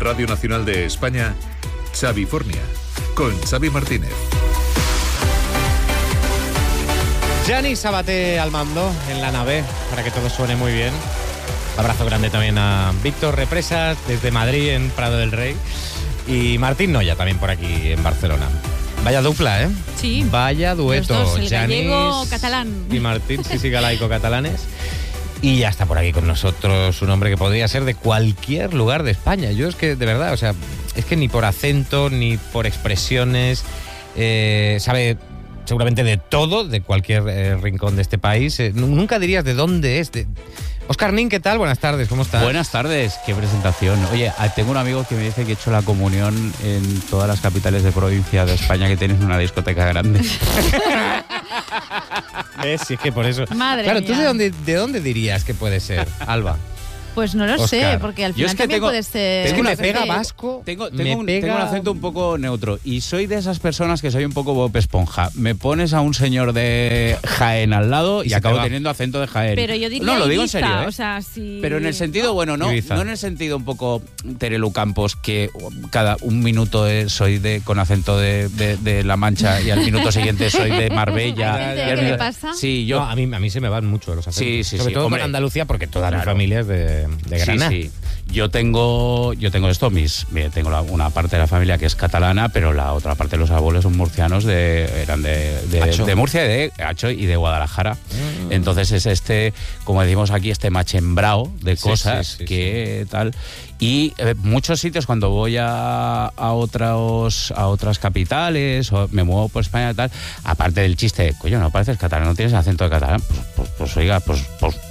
Radio Nacional de España, Xavifornia, con Xavi Martínez. Gianni Sabaté al mando en la nave, para que todo suene muy bien. Abrazo grande también a Víctor Represas desde Madrid, en Prado del Rey. Y Martín Noya también por aquí en Barcelona. Vaya dupla, ¿eh? Sí. Vaya dueto. Los dos, el Giannis gallego catalán. y Martín, sí, galaico-catalanes. Y ya está por aquí con nosotros un hombre que podría ser de cualquier lugar de España. Yo es que, de verdad, o sea, es que ni por acento, ni por expresiones, sabe seguramente de todo, de cualquier rincón de este país. Nunca dirías de dónde es. Óscar Nin, ¿qué tal? Buenas tardes, ¿cómo estás? Buenas tardes, qué presentación. Oye, tengo un amigo que me dice que he hecho la comunión en todas las capitales de provincia de España que tienen una discoteca grande. Sí, es que por eso. Madre claro, mía. ¿tú de dónde dirías que puede ser, Alba? Pues no lo Óscar. sé, porque al Yo final es que también tengo- puede ser... Es que me acento- pega vasco. Tengo me un pega acento un poco neutro y soy de esas personas que soy un poco Bob Esponja. Me pones a un señor de Jaén al lado y se te acabo va. teniendo acento de Jaén. Pero yo diría No, lo digo en Ibiza, serio, ¿eh? o sea, si... Pero en el sentido, bueno, no Ibiza. en el sentido un poco Terelu Campos, que cada un minuto soy con acento de La Mancha y al minuto siguiente soy de Marbella. ¿Hay gente Y al que le minuto- pasa? Sí, yo... No, a mí se me van mucho los acentos. Sí, sí, Sobre sí, todo hombre. con Andalucía, porque toda mi Claro. familia es de Granada. Sí, sí. Yo tengo esto, tengo una parte de la familia que es catalana, pero la otra parte de los abuelos son murcianos, eran Acho. de Murcia, de Acho y de Guadalajara. Entonces es como decimos aquí, este machembrao de Sí, cosas sí, sí, que tal. Y muchos sitios cuando voy a otras capitales o me muevo por España y tal, aparte del chiste, coño, no pareces catalán, no tienes acento de catalán, pues oiga, pues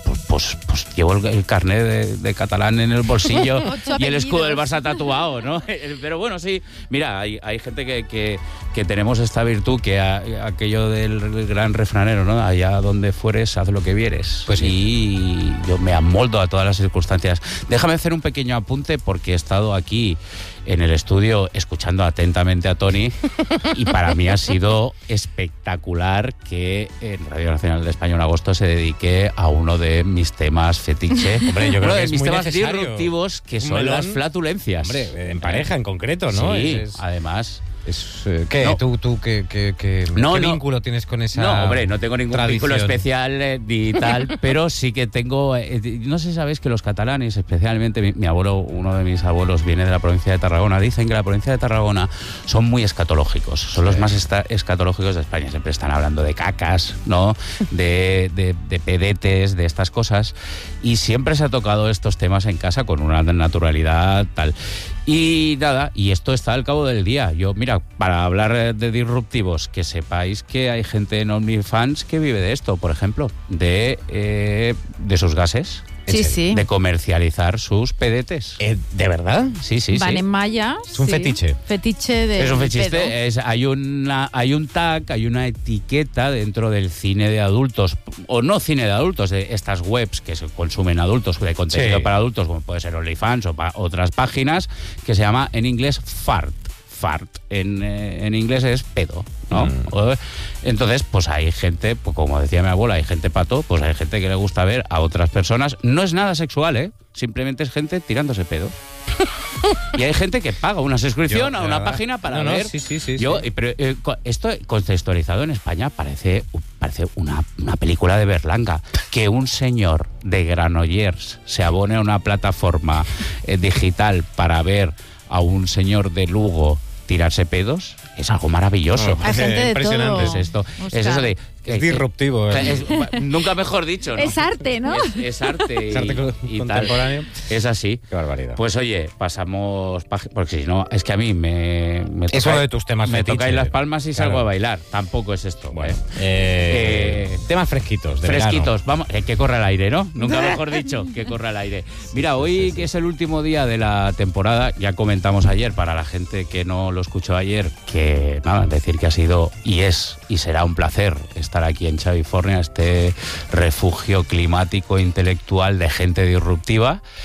llevo el carnet de catalán en el bolsillo 8 y el escudo del apellidos. Barça tatuado, ¿no? Pero bueno, sí, mira, hay gente que tenemos esta virtud, que aquello del gran refranero, ¿no? Allá donde fueres, haz lo que vieres. Pues sí. Y yo me amoldo a todas las circunstancias. Déjame hacer un pequeño apunte porque he estado aquí en el estudio escuchando atentamente a Tony y para mí ha sido espectacular que en Radio Nacional de España en agosto se dedique a uno de mis temas fetiche. Hombre, yo creo uno que de es mis muy temas necesario. disruptivos, que Un son melón. las flatulencias. Hombre, en pareja en concreto, ¿no? Sí, además. ¿Qué? No. ¿Tú qué No, qué no. vínculo tienes con esa No, hombre, no tengo ningún tradición? vínculo especial ni tal, pero sí que tengo... no sé si sabéis que los catalanes, especialmente mi abuelo, uno de mis abuelos viene de la provincia de Tarragona, dicen que la provincia de Tarragona son muy escatológicos, son los más escatológicos de España, siempre están hablando de cacas, ¿no? de pedetes, de estas cosas, y siempre se ha tocado estos temas en casa con una naturalidad tal. Y nada, y esto está al cabo del día. Yo, mira, para hablar de disruptivos, que sepáis que hay gente en OnlyFans que vive de esto, por ejemplo, de sus gases, Sí, sí. de comercializar sus pedetes. ¿De verdad? Sí, sí, Van sí. en malla. Es un fetiche. Fetiche de Es un pedo. fetiche, hay un tag, hay una etiqueta dentro del cine de adultos, o no cine de adultos, de estas webs que se consumen adultos, de contenido Sí. para adultos, como puede ser OnlyFans o otras páginas, que se llama en inglés fart. En inglés es pedo, ¿no? Entonces, pues hay gente, pues como decía mi abuela, hay gente pato, pues hay gente que le gusta ver a otras personas. No es nada sexual, ¿eh? Simplemente es gente tirándose pedo. Y hay gente que paga una suscripción a una página para ver. Sí. Pero esto contextualizado en España parece una película de Berlanga. Que un señor de Granollers se abone a una plataforma digital para ver a un señor de Lugo tirarse pedos es algo maravilloso. Hay gente de Impresionante todo. Es esto, Oscar. es eso de... Es disruptivo. nunca mejor dicho, ¿no? Es arte, ¿no? Es arte. Es arte y contemporáneo. tal. Es así. Qué barbaridad. Pues oye, pasamos... Porque si no, es que a mí me Es uno de tus temas me fetiche. tocáis las palmas y salgo Claro. a bailar. Tampoco es esto. Bueno, ¿eh? temas fresquitos. De Fresquitos, verano. vamos, que corra el aire, ¿no? Nunca mejor dicho, que corra el aire. Mira, hoy que es el último día de la temporada, ya comentamos ayer, para la gente que no lo escuchó ayer, que nada, decir que ha sido y es y será un placer estar aquí en Xavifornia, este refugio climático intelectual de gente disruptiva.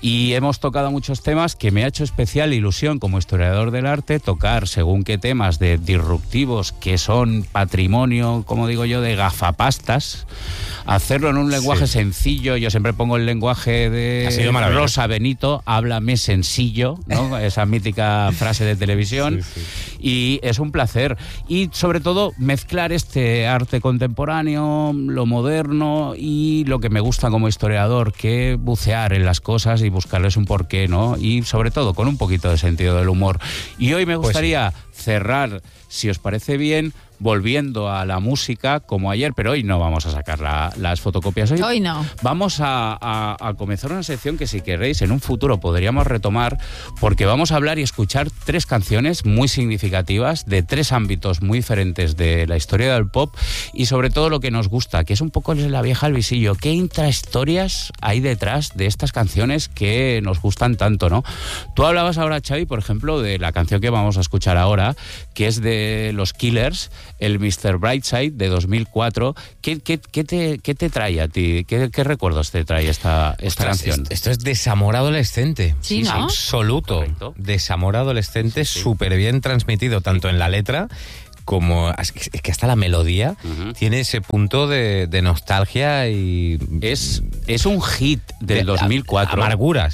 Y hemos tocado muchos temas que me ha hecho especial ilusión como historiador del arte tocar según qué temas de disruptivos que son patrimonio, como digo yo, de gafapastas, hacerlo en un lenguaje sencillo. Yo siempre pongo el lenguaje de Rosa Benito, háblame sencillo, ¿no? Esa mítica frase de televisión. Y es un placer. Y sobre todo mezclar este arte contemporáneo, lo moderno y lo que me gusta como historiador, que bucear en las cosas y buscarles un porqué, ¿no? Y sobre todo con un poquito de sentido del humor. Y hoy me gustaría cerrar, si os parece bien, volviendo a la música como ayer, pero hoy no vamos a sacar las fotocopias. Hoy no. Vamos a comenzar una sección que, si queréis, en un futuro podríamos retomar, porque vamos a hablar y escuchar 3 canciones muy significativas de 3 ámbitos muy diferentes de la historia del pop y sobre todo lo que nos gusta, que es un poco la vieja al visillo. ¿Qué intrahistorias hay detrás de estas canciones que nos gustan tanto, no? Tú hablabas ahora, Xavi, por ejemplo, de la canción que vamos a escuchar ahora, que es de los Killers, el Mr. Brightside de 2004. ¿Qué te trae a ti? ¿Qué recuerdos te trae esta canción? Esto es desamor adolescente. Sí, ¿no? Absoluto. Correcto. Desamor adolescente, súper bien transmitido, tanto en la letra como es que hasta la melodía tiene ese punto de nostalgia y es un hit del 2004. Amargura,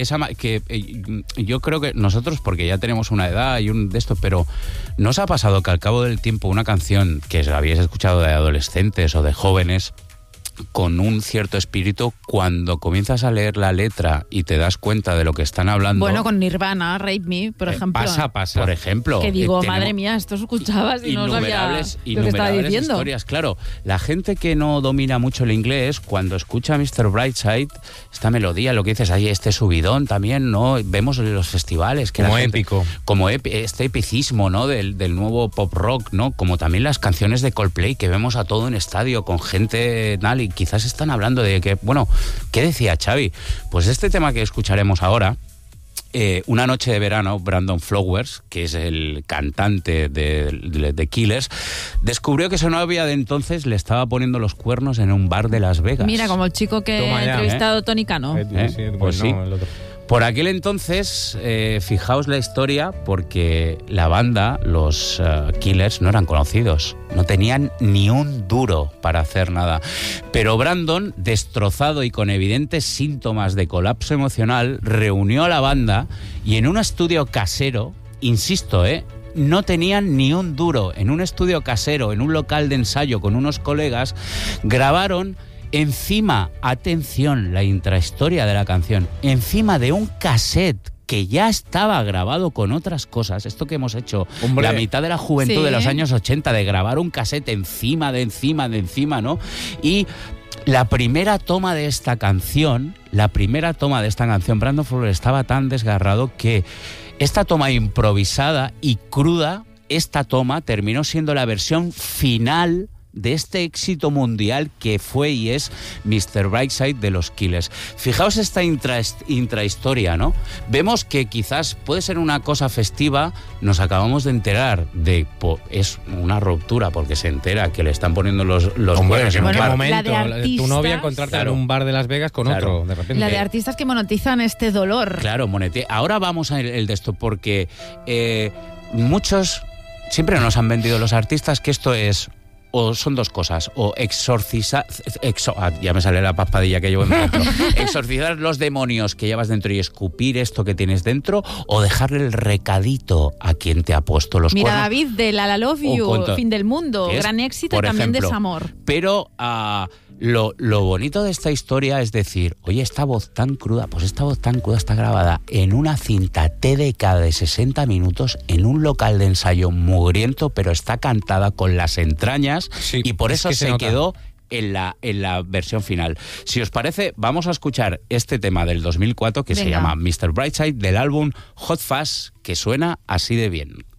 yo creo que nosotros, porque ya tenemos una edad y un de esto, pero ¿no os ha pasado que al cabo del tiempo una canción que habíais escuchado de adolescentes o de jóvenes con un cierto espíritu, cuando comienzas a leer la letra y te das cuenta de lo que están hablando? Bueno, con Nirvana, Rape Me, por ejemplo. Pasa. Por ejemplo. Que digo, madre mía, esto escuchabas y no sabía lo que estaba diciendo. Historias. Claro, la gente que no domina mucho el inglés, cuando escucha Mr. Brightside, esta melodía, lo que dices, ahí este subidón también, ¿no? Vemos en los festivales que como épico. Como este epicismo, ¿no? Del nuevo pop rock, ¿no? Como también las canciones de Coldplay, que vemos a todo en estadio con gente y quizás están hablando de que, bueno, ¿qué decía Xavi? Pues este tema que escucharemos ahora, Una noche de verano, Brandon Flowers, que es el cantante de Killers, descubrió que su novia de entonces le estaba poniendo los cuernos en un bar de Las Vegas. Mira, como el chico que ha entrevistado Tony Cano. Pues sí. El otro. Por aquel entonces, fijaos la historia, porque la banda, los Killers, no eran conocidos. No tenían ni un duro para hacer nada. Pero Brandon, destrozado y con evidentes síntomas de colapso emocional, reunió a la banda y en un estudio casero, insisto, no tenían ni un duro, en un estudio casero, en un local de ensayo con unos colegas, grabaron encima, atención, la intrahistoria de la canción, encima de un cassette que ya estaba grabado con otras cosas. Esto que hemos hecho, hombre, la mitad de la juventud de los años 80, de grabar un cassette encima, ¿no? Y la primera toma de esta canción, Brandon Flowers estaba tan desgarrado que esta toma improvisada y cruda, esta toma terminó siendo la versión final de este éxito mundial que fue y es Mr. Brightside de los Killers. Fijaos esta intrahistoria, ¿no? Vemos que quizás puede ser una cosa festiva, nos acabamos de enterar de... es una ruptura porque se entera que le están poniendo los cuernos en un bar. Tu novia encontrarte en un bar de Las Vegas con otro, de repente. La de artistas que monetizan este dolor. Claro, ahora vamos a el de esto, porque muchos... Siempre nos han vendido los artistas que esto es... O son dos cosas, o ya me sale la paspadilla que llevo dentro. Exorcizar los demonios que llevas dentro y escupir esto que tienes dentro, o dejarle el recadito a quien te ha puesto los cuernos. Mira, David, de La Love You, Fin del Mundo, gran éxito, y también desamor. Pero lo bonito de esta historia es decir, oye, esta voz tan cruda está grabada en una cinta TDK de 60 minutos en un local de ensayo mugriento, pero está cantada con las entrañas, y por eso se quedó en la versión final. Si os parece, vamos a escuchar este tema del 2004 que se llama Mr. Brightside, del álbum Hot Fuzz, que suena así de bien.